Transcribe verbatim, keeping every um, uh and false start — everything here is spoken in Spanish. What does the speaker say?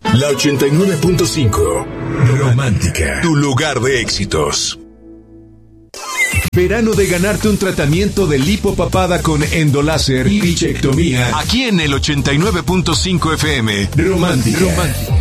La ochenta y nueve punto cinco. Romántica. Tu lugar de éxitos. Verano de ganarte un tratamiento de lipopapada con endoláser y bichectomía. Aquí en el ochenta y nueve punto cinco F M. Romántica. Romántica.